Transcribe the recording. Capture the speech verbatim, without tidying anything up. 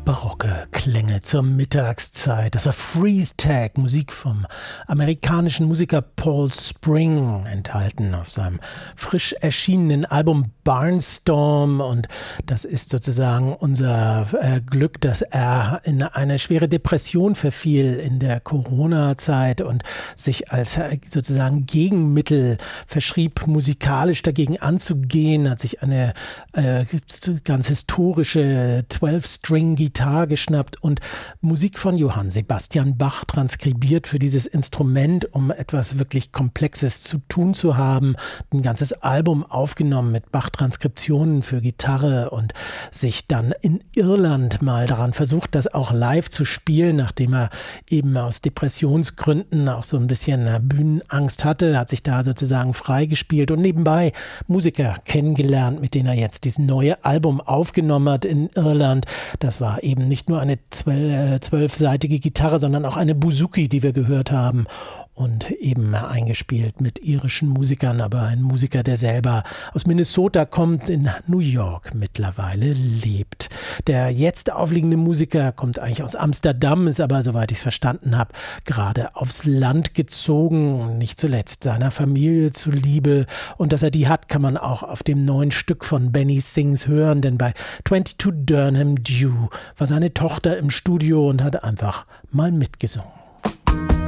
barocke Klänge zur Mittagszeit. Das war Freeze Tag, Musik vom amerikanischen Musiker Paul Spring, enthalten auf seinem frisch erschienenen Album Barnstorm. Und das ist sozusagen unser äh, Glück, dass er in eine schwere Depression verfiel in der Corona-Zeit und sich als äh, sozusagen Gegenmittel verschrieb, musikalisch dagegen anzugehen, hat sich eine äh, ganz historische zwölf-String-Gitarre geschnappt und Musik von Johann Sebastian Bach transkribiert für dieses Instrument, um etwas wirklich Komplexes zu tun zu haben. Ein ganzes Album aufgenommen mit Bach-Transkriptionen für Gitarre und sich dann in Irland mal daran versucht, das auch live zu spielen, nachdem er eben aus Depressionsgründen auch so ein bisschen Bühnenangst hatte, hat sich da sozusagen freigespielt und nebenbei Musiker kennengelernt, mit denen er jetzt dieses neue Album aufgenommen hat in Irland. Das war eben nicht nur eine zwölfseitige Gitarre, sondern auch eine Bouzouki, die wir gehört haben. Und eben eingespielt mit irischen Musikern, aber ein Musiker, der selber aus Minnesota kommt, in New York mittlerweile lebt. Der jetzt aufliegende Musiker kommt eigentlich aus Amsterdam, ist aber, soweit ich es verstanden habe, gerade aufs Land gezogen, nicht zuletzt seiner Familie zuliebe. Und dass er die hat, kann man auch auf dem neuen Stück von Benny Sings hören, denn bei zweiundzwanzig Durham Dew war seine Tochter im Studio und hat einfach mal mitgesungen.